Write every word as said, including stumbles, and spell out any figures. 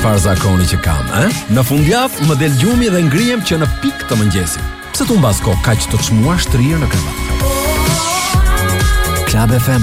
çfarë zakoni që kam, ë? Në fundjavë më del gjumi dhe ngrihem që në pikë të mëngjesit. Pse tu mbas kohë kaq të çmuar shtrirë në krevat? Club F M